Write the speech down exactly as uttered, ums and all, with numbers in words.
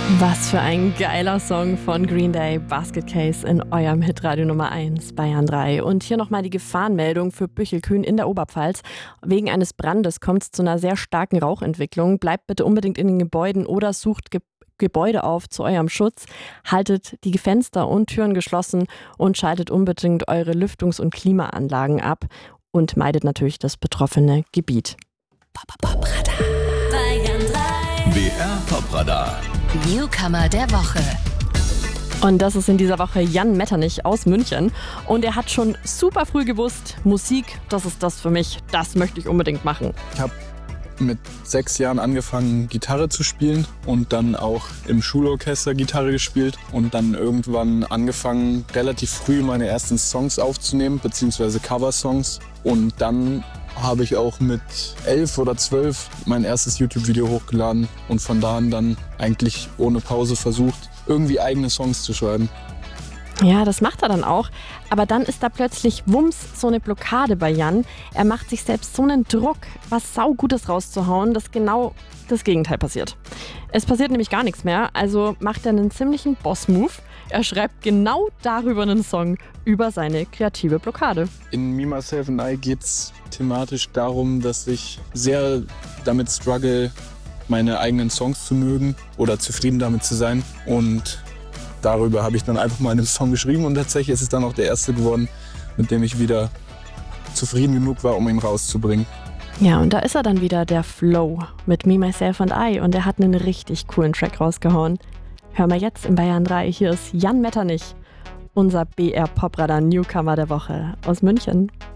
Was für ein geiler Song von Green Day, Basket Case in eurem Hitradio Nummer eins, Bayern drei. Und hier nochmal die Gefahrenmeldung für Büchelkühn in der Oberpfalz. Wegen eines Brandes kommt es zu einer sehr starken Rauchentwicklung. Bleibt bitte unbedingt in den Gebäuden oder sucht Ge- Gebäude auf zu eurem Schutz. Haltet die Fenster und Türen geschlossen und schaltet unbedingt eure Lüftungs- und Klimaanlagen ab. Und meidet natürlich das betroffene Gebiet. Bayern drei. B R Popradar. Newcomer der Woche. Und das ist in dieser Woche Jan Metternich aus München. Und er hat schon super früh gewusst, Musik, das ist das für mich, das möchte ich unbedingt machen. Ich habe mit sechs Jahren angefangen, Gitarre zu spielen und dann auch im Schulorchester Gitarre gespielt und dann irgendwann angefangen, relativ früh meine ersten Songs aufzunehmen, beziehungsweise Coversongs. Und dann habe ich auch mit elf oder zwölf mein erstes YouTube-Video hochgeladen und von da an dann eigentlich ohne Pause versucht, irgendwie eigene Songs zu schreiben. Ja, das macht er dann auch. Aber dann ist da plötzlich wumms so eine Blockade bei Jan. Er macht sich selbst so einen Druck, was Saugutes rauszuhauen, dass genau das Gegenteil passiert. Es passiert nämlich gar nichts mehr, also macht er einen ziemlichen Boss-Move. Er schreibt genau darüber einen Song, über seine kreative Blockade. In Me, Myself and I geht es thematisch darum, dass ich sehr damit struggle, meine eigenen Songs zu mögen oder zufrieden damit zu sein. Und darüber habe ich dann einfach mal einen Song geschrieben und tatsächlich ist es dann auch der erste geworden, mit dem ich wieder zufrieden genug war, um ihn rauszubringen. Ja, und da ist er dann wieder, der Flow mit Me, Myself and I. Und er hat einen richtig coolen Track rausgehauen. Hören wir jetzt in Bayern drei. Hier ist Jan Metternich, unser B R Popradar Newcomer der Woche aus München.